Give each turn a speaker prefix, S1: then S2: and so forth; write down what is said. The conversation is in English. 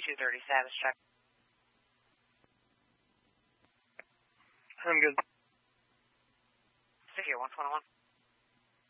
S1: 2230 status check.
S2: I'm good.
S1: Stay here, 121.